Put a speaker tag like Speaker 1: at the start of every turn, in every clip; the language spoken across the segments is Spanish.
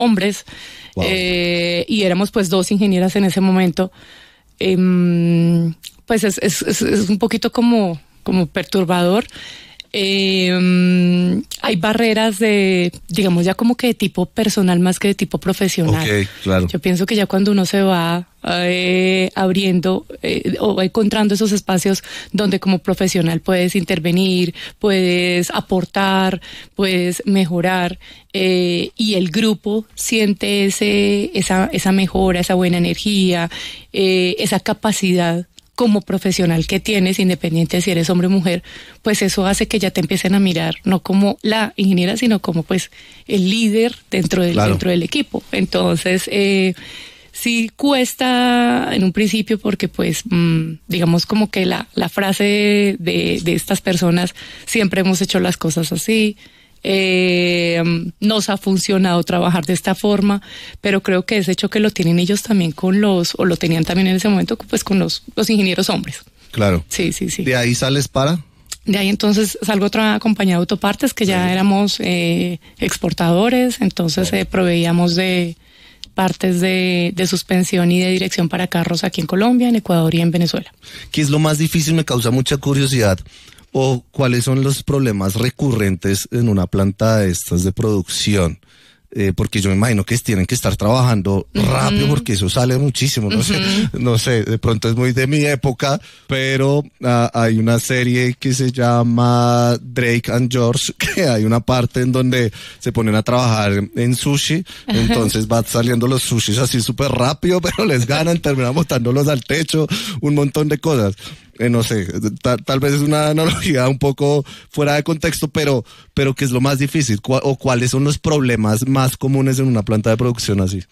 Speaker 1: hombres.
Speaker 2: Wow.
Speaker 1: Y éramos pues 2 ingenieras en ese momento. Pues es un poquito como perturbador. Hay barreras de, digamos, ya como que de tipo personal más que de tipo profesional.
Speaker 2: Ok, claro.
Speaker 1: Yo pienso que ya cuando uno se va abriendo o va encontrando esos espacios donde como profesional puedes intervenir, puedes aportar, puedes mejorar, y el grupo siente esa mejora, esa buena energía, esa capacidad como profesional que tienes, independiente de si eres hombre o mujer, pues eso hace que ya te empiecen a mirar no como la ingeniera, sino como pues el líder dentro del equipo. Entonces, sí cuesta en un principio porque pues digamos como que la frase de estas personas, siempre hemos hecho las cosas así, nos ha funcionado trabajar de esta forma, pero creo que ese hecho que lo tienen ellos también o lo tenían también en ese momento, pues con los ingenieros hombres.
Speaker 2: Claro.
Speaker 1: Sí.
Speaker 2: ¿De ahí sales para?
Speaker 1: De ahí entonces salgo a otra compañía de autopartes que ya éramos exportadores, entonces proveíamos de partes de suspensión y de dirección para carros aquí en Colombia, en Ecuador y en Venezuela.
Speaker 2: ¿Qué es lo más difícil? Me causa mucha curiosidad. ¿O cuáles son los problemas recurrentes en una planta de estas de producción? Porque yo me imagino que tienen que estar trabajando rápido porque eso sale muchísimo, no sé, de pronto es muy de mi época, pero hay una serie que se llama Drake and George, que hay una parte en donde se ponen a trabajar en sushi, entonces va saliendo los sushis así súper rápido, pero les ganan, terminan botándolos al techo, un montón de cosas. No sé, tal vez es una analogía un poco fuera de contexto, pero ¿qué es lo más difícil? ¿O cuáles son los problemas más comunes en una planta de producción así?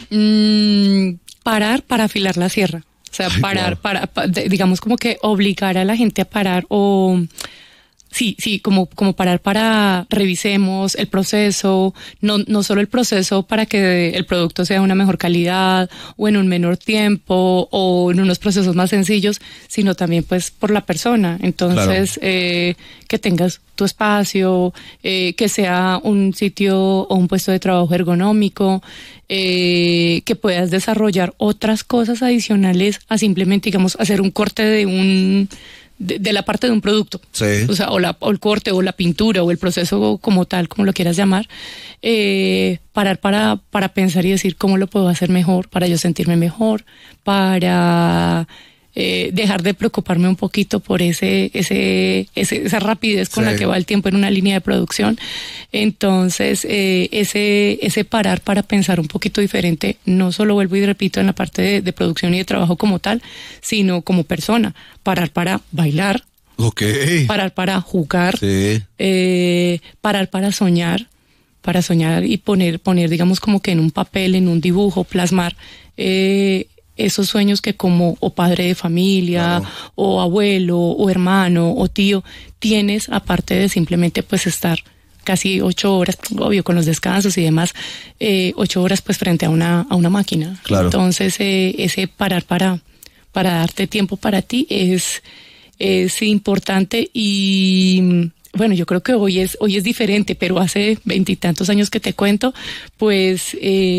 Speaker 1: Parar para afilar la sierra. O sea, parar, digamos como que obligar a la gente a parar o... Sí, como parar para revisemos el proceso, no solo el proceso para que el producto sea de una mejor calidad o en un menor tiempo o en unos procesos más sencillos, sino también pues por la persona. Entonces, claro. Que tengas tu espacio, que sea un sitio o un puesto de trabajo ergonómico, que puedas desarrollar otras cosas adicionales a simplemente, digamos, hacer un corte de la parte de un producto,
Speaker 2: sí.
Speaker 1: O sea, o el corte o la pintura o el proceso como tal, como lo quieras llamar, parar para pensar y decir cómo lo puedo hacer mejor, para yo sentirme mejor, para dejar de preocuparme un poquito por esa rapidez con la que va el tiempo en una línea de producción. Entonces, ese parar para pensar un poquito diferente, no solo vuelvo y repito en la parte de producción y de trabajo como tal, sino como persona, parar para bailar, parar para jugar,
Speaker 2: sí.
Speaker 1: Parar para soñar y poner, digamos, como que en un papel, en un dibujo, plasmar esos sueños que como o padre de familia, claro. O abuelo, o hermano, o tío, tienes, aparte de simplemente pues estar casi 8 horas, obvio, con los descansos y demás, 8 horas pues frente a una máquina.
Speaker 2: Claro.
Speaker 1: Entonces, ese parar para darte tiempo para ti es importante y... Bueno, yo creo que hoy es diferente, pero hace 20 y tantos años que te cuento, pues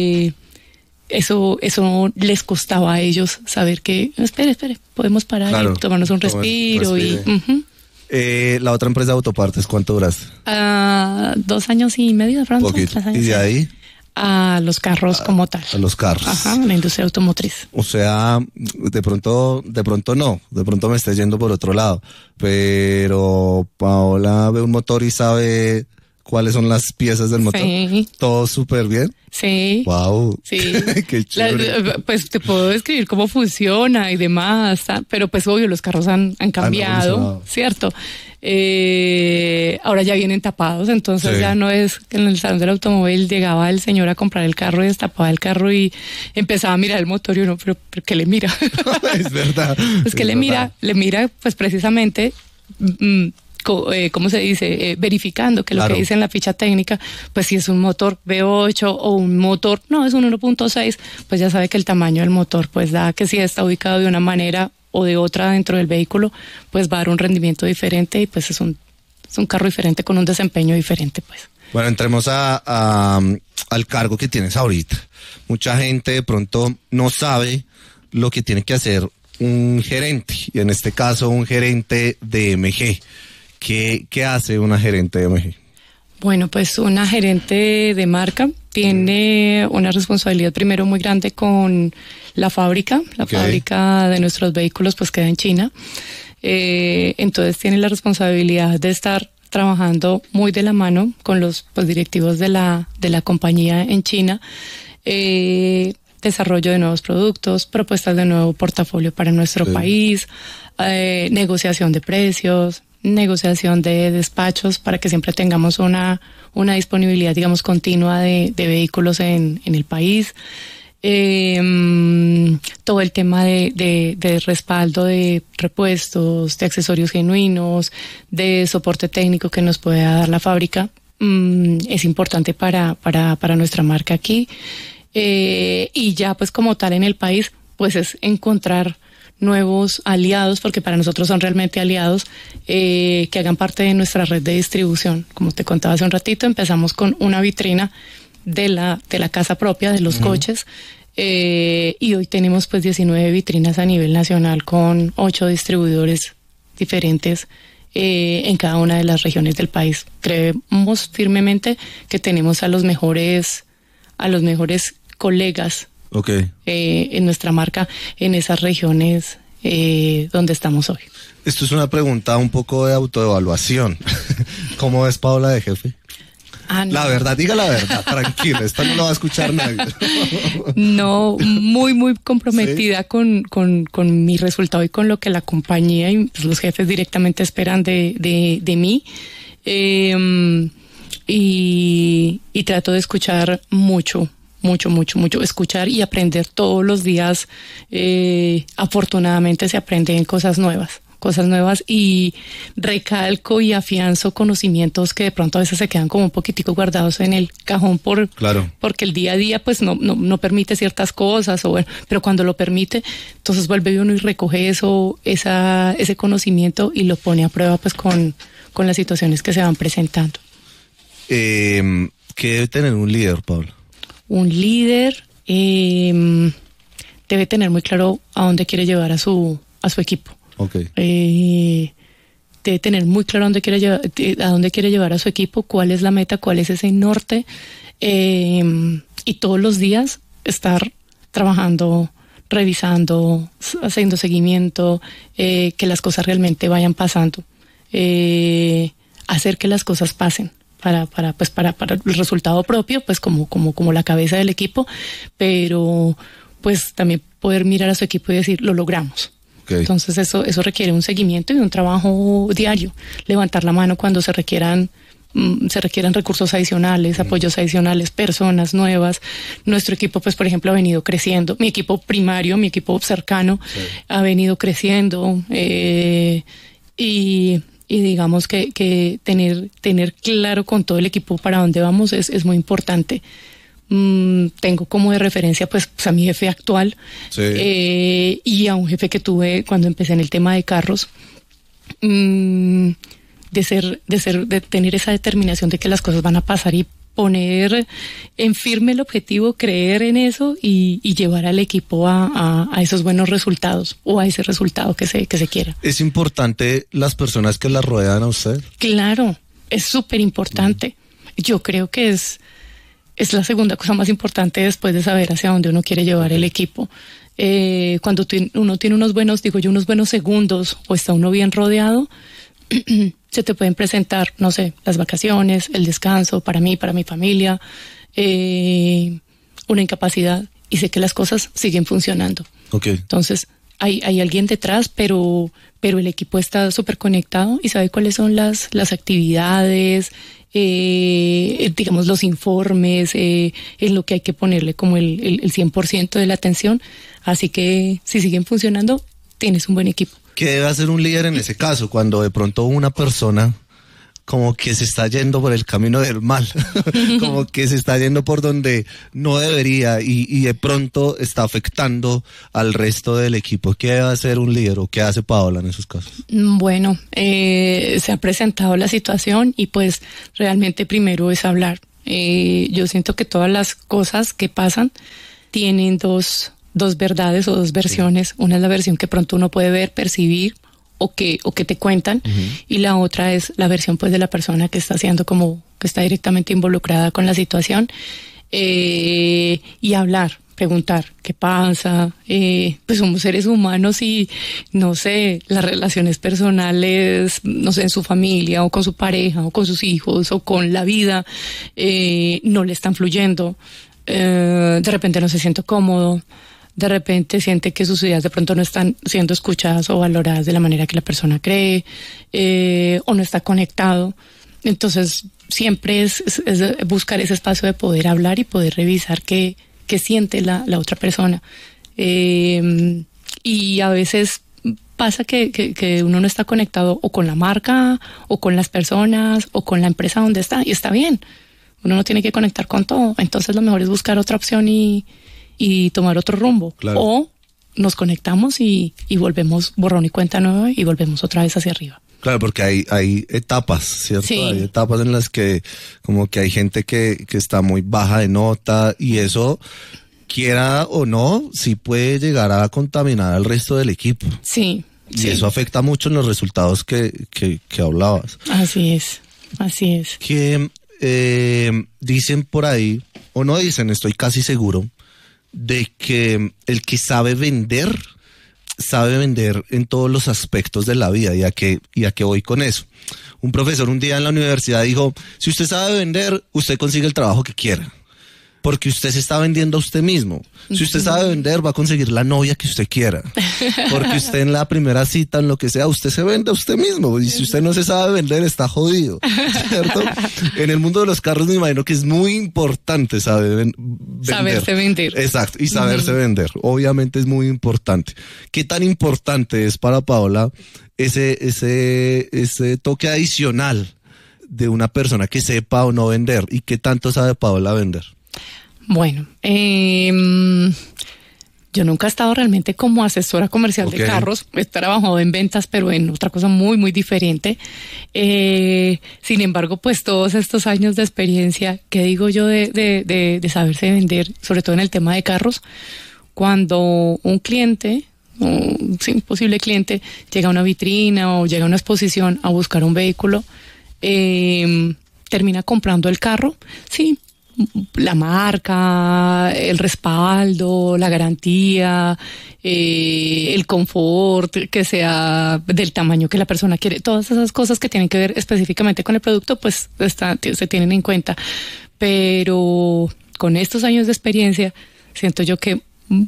Speaker 1: eso les costaba a ellos saber que, espere, podemos parar, claro, y tomarnos un respiro.
Speaker 2: La otra empresa de autopartes, ¿cuánto duraste?
Speaker 1: 2 años y medio de pronto.
Speaker 2: ¿Y de ahí?
Speaker 1: A los carros como tal.
Speaker 2: A los carros.
Speaker 1: Ajá, la industria automotriz.
Speaker 2: O sea, de pronto me estoy yendo por otro lado, pero Paola ve un motor y sabe cuáles son las piezas del motor.
Speaker 1: Sí.
Speaker 2: ¿Todo súper bien?
Speaker 1: Sí.
Speaker 2: Wow.
Speaker 1: Sí.
Speaker 2: Qué chévere.
Speaker 1: Pues te puedo describir cómo funciona y demás, pero pues obvio los carros han cambiado, ¿cierto? Ahora ya vienen tapados, entonces sí. Ya no es que en el salón del automóvil llegaba el señor a comprar el carro y destapaba el carro y empezaba a mirar el motor y uno, pero ¿qué le mira?
Speaker 2: Es verdad.
Speaker 1: Pues que le mira pues precisamente... ¿cómo se dice? Verificando que claro. Lo que dice en la ficha técnica, pues si es un motor V8 o un motor, no, es un 1.6, pues ya sabe que el tamaño del motor, pues da que si está ubicado de una manera o de otra dentro del vehículo, pues va a dar un rendimiento diferente y pues es un carro diferente con un desempeño diferente, pues.
Speaker 2: Bueno, entremos al cargo que tienes ahorita. Mucha gente de pronto no sabe lo que tiene que hacer un gerente, y en este caso un gerente de MG. ¿Qué hace una gerente de MG?
Speaker 1: Bueno, pues una gerente de marca tiene una responsabilidad primero muy grande con la fábrica. La fábrica de nuestros vehículos pues queda en China. Entonces tiene la responsabilidad de estar trabajando muy de la mano con los pues, directivos de la compañía en China. Desarrollo de nuevos productos, propuestas de nuevo portafolio para nuestro país, negociación de precios, negociación de despachos para que siempre tengamos una disponibilidad, digamos, continua de vehículos en el país. Todo el tema de respaldo de repuestos, de accesorios genuinos, de soporte técnico que nos puede dar la fábrica, es importante para nuestra marca aquí. Y ya pues como tal en el país, pues es encontrar nuevos aliados, porque para nosotros son realmente aliados, que hagan parte de nuestra red de distribución. Como te contaba hace un ratito, empezamos con una vitrina de la casa propia, de los coches, y hoy tenemos pues 19 vitrinas a nivel nacional con 8 distribuidores diferentes en cada una de las regiones del país. Creemos firmemente que tenemos a los mejores colegas en nuestra marca en esas regiones donde estamos hoy.
Speaker 2: Esto es una pregunta un poco de autoevaluación. ¿Cómo es Paola de jefe?
Speaker 1: No.
Speaker 2: La verdad, diga la verdad, tranquila, esta no lo va a escuchar nadie.
Speaker 1: No, muy comprometida, ¿sí?, con mi resultado y con lo que la compañía y pues, los jefes directamente esperan de mí. Y trato de escuchar mucho, escuchar y aprender todos los días. Afortunadamente se aprenden cosas nuevas y recalco y afianzo conocimientos que de pronto a veces se quedan como un poquitico guardados en el cajón porque el día a día pues no permite ciertas cosas, pero cuando lo permite, entonces vuelve uno y recoge ese conocimiento y lo pone a prueba pues con las situaciones que se van presentando.
Speaker 2: ¿Qué debe tener un líder, Paula?
Speaker 1: Un líder debe tener muy claro a dónde quiere llevar a su equipo. Debe tener muy claro a dónde quiere llevar a su equipo, cuál es la meta, cuál es ese norte, y todos los días estar trabajando, revisando, haciendo seguimiento, que las cosas realmente vayan pasando, hacer que las cosas pasen. Para el resultado propio, pues como la cabeza del equipo, pero pues también poder mirar a su equipo y decir, lo logramos. Entonces eso requiere un seguimiento y un trabajo diario, levantar la mano cuando se requieran recursos adicionales, apoyos adicionales, personas nuevas. Nuestro equipo, pues por ejemplo, ha venido creciendo, mi equipo primario, mi equipo cercano, ha venido creciendo, y digamos que tener claro con todo el equipo para dónde vamos es muy importante. Tengo como de referencia pues a mi jefe actual, y a un jefe que tuve cuando empecé en el tema de carros, de tener esa determinación de que las cosas van a pasar y poner en firme el objetivo, creer en eso y llevar al equipo a esos buenos resultados o a ese resultado que se quiera.
Speaker 2: ¿Es importante las personas que la rodean a usted?
Speaker 1: Claro, es súper importante. Yo creo que es la segunda cosa más importante después de saber hacia dónde uno quiere llevar el equipo. Cuando uno tiene unos buenos segundos o está uno bien rodeado, se te pueden presentar, no sé, las vacaciones, el descanso para mí, para mi familia, una incapacidad, y sé que las cosas siguen funcionando. Entonces, hay alguien detrás, pero el equipo está súper conectado y sabe cuáles son las actividades, digamos los informes, en lo que hay que ponerle como el 100% de la atención. Así que si siguen funcionando, tienes un buen equipo.
Speaker 2: ¿Qué debe hacer un líder en ese caso? Cuando de pronto una persona como que se está yendo por el camino del mal, como que se está yendo por donde no debería y de pronto está afectando al resto del equipo. ¿Qué debe hacer un líder o qué hace Paola en esos casos?
Speaker 1: Bueno, se ha presentado la situación y pues realmente primero es hablar. Yo siento que todas las cosas que pasan tienen dos verdades o dos versiones. Una es la versión que pronto uno puede ver, percibir o que te cuentan, y la otra es la versión pues de la persona que está haciendo, como que está directamente involucrada con la situación, y hablar, preguntar qué pasa. Pues somos seres humanos y no sé, las relaciones personales, no sé, en su familia o con su pareja o con sus hijos o con la vida, no le están fluyendo. De repente no se siente cómodo, de repente siente que sus ideas de pronto no están siendo escuchadas o valoradas de la manera que la persona cree, o no está conectado. Entonces siempre es buscar ese espacio de poder hablar y poder revisar qué siente la otra persona. Y a veces pasa que uno no está conectado o con la marca o con las personas o con la empresa donde está, y está bien. Uno no tiene que conectar con todo. Entonces lo mejor es buscar otra opción y tomar otro rumbo.
Speaker 2: Claro.
Speaker 1: O nos conectamos y volvemos borrón y cuenta nueva y volvemos otra vez hacia arriba.
Speaker 2: Claro, porque hay etapas, ¿cierto?
Speaker 1: Sí.
Speaker 2: Hay etapas en las que como que hay gente que está muy baja de nota y eso, quiera o no, sí puede llegar a contaminar al resto del equipo.
Speaker 1: Sí.
Speaker 2: Y
Speaker 1: sí.
Speaker 2: eso afecta mucho en los resultados que hablabas.
Speaker 1: Así es.
Speaker 2: Que dicen por ahí, o no dicen, estoy casi seguro, de que el que sabe vender en todos los aspectos de la vida. ¿Y a qué voy con eso? Un profesor un día en la universidad dijo, si usted sabe vender, usted consigue el trabajo que quiera, porque usted se está vendiendo a usted mismo. Si usted sabe vender, va a conseguir la novia que usted quiera, porque usted en la primera cita, en lo que sea, usted se vende a usted mismo, y si usted no se sabe vender, está jodido, ¿cierto? En el mundo de los carros me imagino que es muy importante vender.
Speaker 1: Saberse vender.
Speaker 2: Exacto, y saberse vender, obviamente es muy importante. ¿Qué tan importante es para Paola ese toque adicional de una persona que sepa o no vender? ¿Y qué tanto sabe Paola vender?
Speaker 1: Bueno, yo nunca he estado realmente como asesora comercial de carros. He trabajado en ventas, pero en otra cosa muy, muy diferente. Sin embargo, pues todos estos años de experiencia, ¿qué digo yo de saberse vender, sobre todo en el tema de carros? Cuando un cliente, un posible cliente, llega a una vitrina o llega a una exposición a buscar un vehículo, termina comprando el carro, sí, la marca, el respaldo, la garantía, el confort, que sea del tamaño que la persona quiere, todas esas cosas que tienen que ver específicamente con el producto, pues se tienen en cuenta. Pero con estos años de experiencia, siento yo que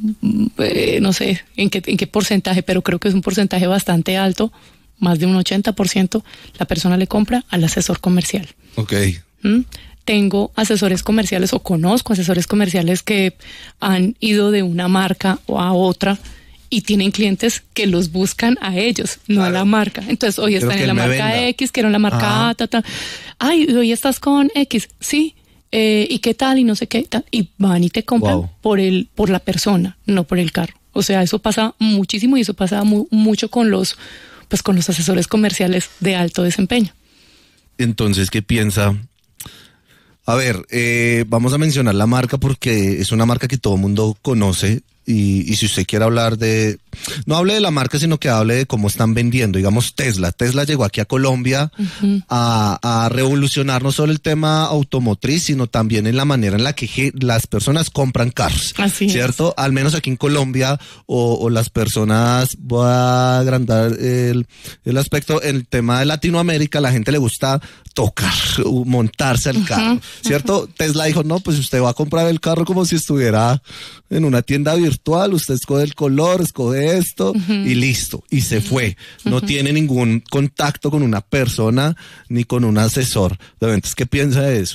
Speaker 1: no sé en qué porcentaje, pero creo que es un porcentaje bastante alto, más de un 80%, la persona le compra al asesor comercial.
Speaker 2: Ok.
Speaker 1: Tengo asesores comerciales o conozco asesores comerciales que han ido de una marca o a otra y tienen clientes que los buscan a ellos, no a la marca. Entonces, hoy están en la marca X, quiero la marca A, Ay, hoy estás con X, sí. ¿Y qué tal? Y no sé qué tal. Y van y te compran por la persona, no por el carro. O sea, eso pasa muchísimo y eso pasa mucho con los asesores comerciales de alto desempeño.
Speaker 2: Entonces, ¿qué piensa? A ver, vamos a mencionar la marca porque es una marca que todo el mundo conoce y si usted quiere hablar no hable de la marca, sino que hable de cómo están vendiendo. Digamos Tesla. Tesla llegó aquí a Colombia a revolucionar no solo el tema automotriz, sino también en la manera en la que las personas compran carros.
Speaker 1: Así
Speaker 2: ¿cierto? Al menos aquí en Colombia o las personas, voy a agrandar el aspecto, en el tema de Latinoamérica, la gente le gusta tocar, montarse al carro, ¿cierto? Tesla dijo, no, pues usted va a comprar el carro como si estuviera en una tienda virtual, usted escoge el color, escoge esto y listo, y se fue. No tiene ningún contacto con una persona ni con un asesor de ventas. ¿Qué piensa de eso?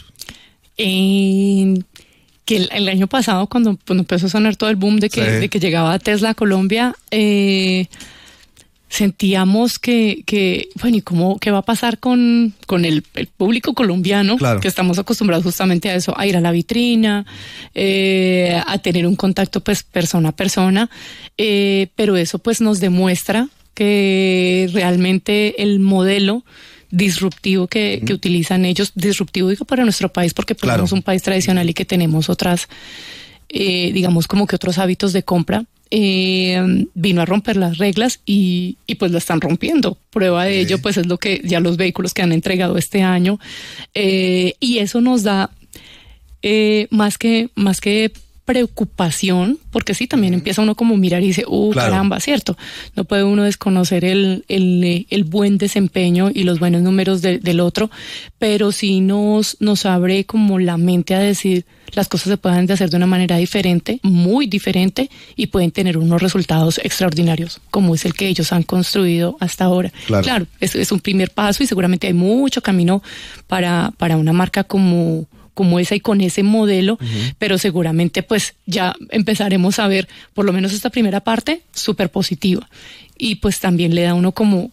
Speaker 1: Que el año pasado, cuando empezó a sonar todo el boom de que llegaba Tesla a Colombia, sentíamos que bueno, ¿y qué va a pasar con el público colombiano?
Speaker 2: Claro.
Speaker 1: Que estamos acostumbrados justamente a eso, a ir a la vitrina, a tener un contacto pues persona a persona, pero eso pues nos demuestra que realmente el modelo disruptivo que utilizan ellos, disruptivo digo para nuestro país, porque pues
Speaker 2: Claro.
Speaker 1: somos un país tradicional y que tenemos otras, digamos como que otros hábitos de compra, vino a romper las reglas y pues la están rompiendo. Prueba de ello pues es lo que ya los vehículos que han entregado este año, y eso nos da más que preocupación, porque sí, también empieza uno como a mirar y dice,
Speaker 2: Claro.
Speaker 1: caramba, cierto, no puede uno desconocer el buen desempeño y los buenos números del otro, pero sí nos abre como la mente a decir, las cosas se pueden hacer de una manera diferente, muy diferente, y pueden tener unos resultados extraordinarios, como es el que ellos han construido hasta ahora.
Speaker 2: Claro.
Speaker 1: Es un primer paso y seguramente hay mucho camino para una marca como esa y con ese modelo, pero seguramente pues ya empezaremos a ver por lo menos esta primera parte súper positiva, y pues también le da a uno como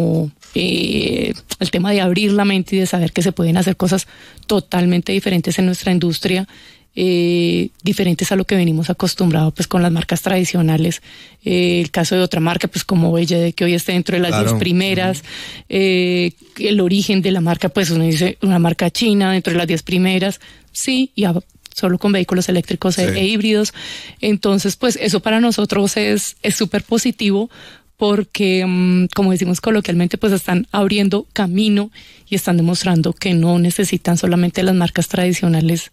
Speaker 1: el tema de abrir la mente y de saber que se pueden hacer cosas totalmente diferentes en nuestra industria, diferentes a lo que venimos acostumbrados pues con las marcas tradicionales. El caso de otra marca pues como Belle, de que hoy esté dentro de las 10 primeras, el origen de la marca pues uno dice una marca china dentro de las 10 primeras, sí, y solo con vehículos eléctricos e híbridos. Entonces pues eso para nosotros es súper positivo, porque como decimos coloquialmente pues están abriendo camino y están demostrando que no necesitan solamente las marcas tradicionales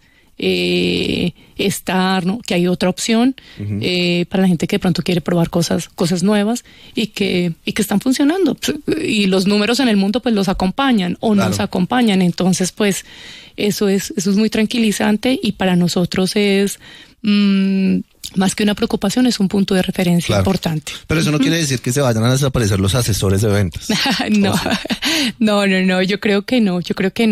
Speaker 1: estar, ¿no? Que hay otra opción para la gente que de pronto quiere probar cosas nuevas y que están funcionando, y los números en el mundo pues los acompañan o nos acompañan. Entonces pues eso es muy tranquilizante, y para nosotros es más que una preocupación, es un punto de referencia importante.
Speaker 2: Pero eso no quiere decir que se vayan a desaparecer los asesores de ventas.
Speaker 1: No, yo creo que no.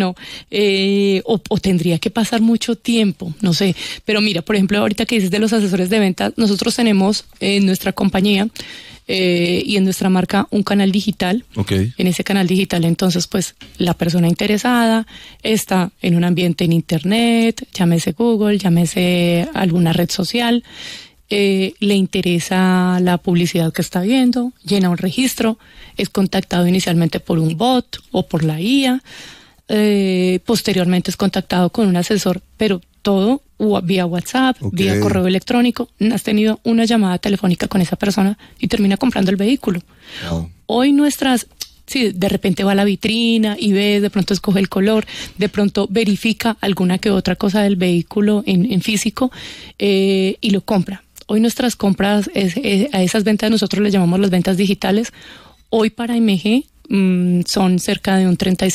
Speaker 1: O tendría que pasar mucho tiempo, no sé. Pero mira, por ejemplo, ahorita que dices de los asesores de ventas, nosotros tenemos en nuestra compañía y en nuestra marca un canal digital.
Speaker 2: Okay.
Speaker 1: En ese canal digital, entonces, pues, la persona interesada está en un ambiente en internet, llámese Google, llámese alguna red social, le interesa la publicidad que está viendo, llena un registro, es contactado inicialmente por un bot o por la IA, posteriormente es contactado con un asesor, pero todo vía WhatsApp, vía correo electrónico. Has tenido una llamada telefónica con esa persona y termina comprando el vehículo. Hoy sí, de repente va a la vitrina y ve, de pronto escoge el color, de pronto verifica alguna que otra cosa del vehículo en físico, y lo compra. Hoy nuestras compras, a esas ventas nosotros les llamamos las ventas digitales. Hoy para MG son cerca de un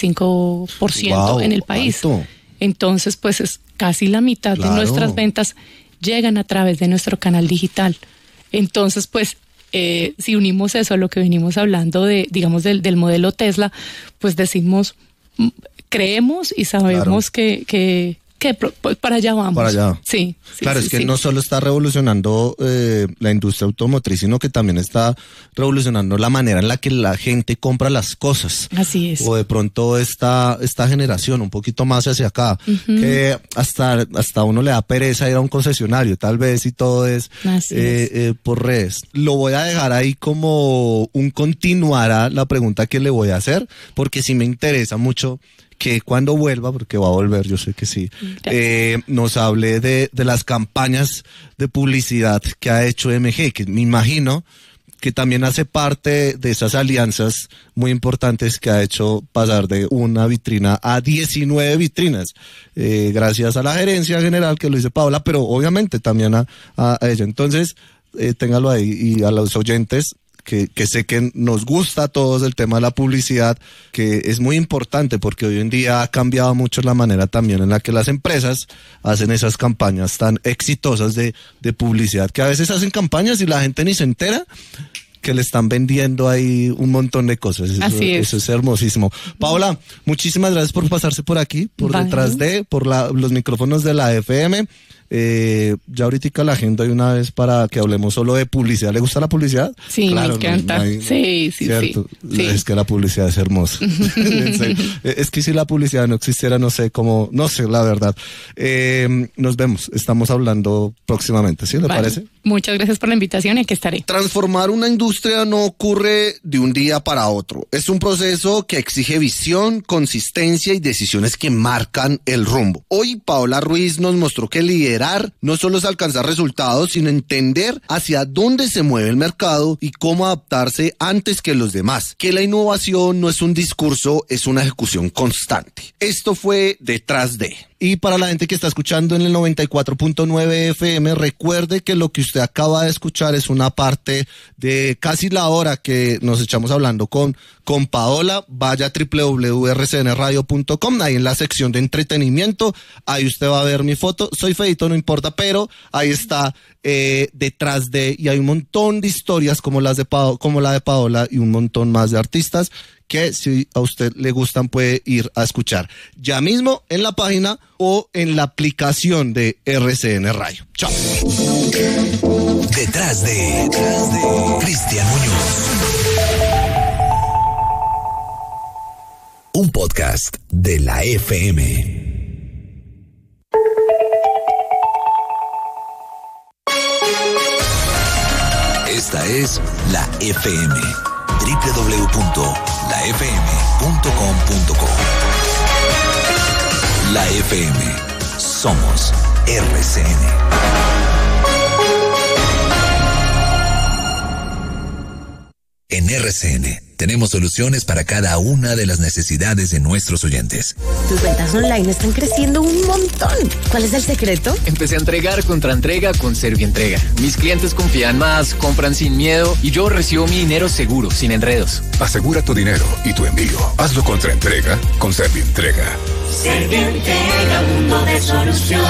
Speaker 1: 35% en el país. ¿Cuánto? Entonces, pues es casi la mitad de nuestras ventas llegan a través de nuestro canal digital. Entonces, pues, si unimos eso a lo que venimos hablando digamos, del modelo Tesla, pues decimos, creemos y sabemos que para allá vamos.
Speaker 2: Para allá.
Speaker 1: Sí.
Speaker 2: Claro, es que no solo está revolucionando la industria automotriz, sino que también está revolucionando la manera en la que la gente compra las cosas.
Speaker 1: Así es.
Speaker 2: O de pronto esta generación, un poquito más hacia acá, que hasta uno le da pereza ir a un concesionario, tal vez, y todo es por redes. Lo voy a dejar ahí como un continuará la pregunta que le voy a hacer, porque sí me interesa mucho que cuando vuelva, porque va a volver, yo sé que sí, nos hable de las campañas de publicidad que ha hecho MG, que me imagino que también hace parte de esas alianzas muy importantes que ha hecho pasar de una vitrina a 19 vitrinas, gracias a la gerencia general que lo dice Paola, pero obviamente también a ella. Entonces, téngalo ahí, y a los oyentes, que sé que nos gusta a todos el tema de la publicidad, que es muy importante porque hoy en día ha cambiado mucho la manera también en la que las empresas hacen esas campañas tan exitosas de publicidad, que a veces hacen campañas y la gente ni se entera que le están vendiendo ahí un montón de cosas. Eso es hermosísimo. Paola, muchísimas gracias por pasarse por aquí, por los micrófonos de la FM. Ya ahorita la agenda hay una vez para que hablemos solo de publicidad. ¿Le gusta la publicidad?
Speaker 1: Sí, claro, me encanta. Sí.
Speaker 2: Es que la publicidad es hermosa. Es que si la publicidad no existiera, no sé, la verdad. Nos vemos, estamos hablando próximamente, ¿sí le parece?
Speaker 1: Muchas gracias por la invitación y aquí estaré.
Speaker 2: Transformar una industria no ocurre de un día para otro. Es un proceso que exige visión, consistencia y decisiones que marcan el rumbo. Hoy Paola Ruiz nos mostró que liderar no solo es alcanzar resultados, sino entender hacia dónde se mueve el mercado y cómo adaptarse antes que los demás. Que la innovación no es un discurso, es una ejecución constante. Esto fue Detrás de. Y para la gente que está escuchando en el 94.9 FM, recuerde que lo que usted acaba de escuchar es una parte de casi la hora que nos echamos hablando con Paola. Vaya a www.rcnradio.com, ahí en la sección de entretenimiento, ahí usted va a ver mi foto. Soy feito, no importa, pero ahí está Detrás de, y hay un montón de historias como la de Paola y un montón más de artistas que si a usted le gustan puede ir a escuchar ya mismo en la página o en la aplicación de RCN Radio. Chao.
Speaker 3: Detrás de Cristian Muñoz. Un podcast de la FM. Esta es la FM. www.lafm.com.co. La FM. Somos RCN. En RCN tenemos soluciones para cada una de las necesidades de nuestros oyentes.
Speaker 4: Tus ventas online están creciendo un montón. ¿Cuál es el secreto?
Speaker 5: Empecé a entregar Contraentrega con Servientrega. Mis clientes confían más, compran sin miedo y yo recibo mi dinero seguro, sin enredos.
Speaker 6: Asegura tu dinero y tu envío. Hazlo Contraentrega con Servientrega.
Speaker 7: Servientrega, mundo de soluciones.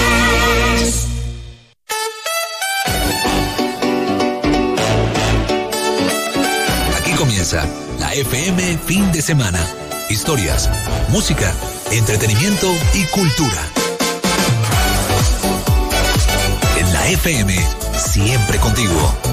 Speaker 3: Comienza la FM Fin de Semana. Historias, música, entretenimiento y cultura. En la FM, siempre contigo.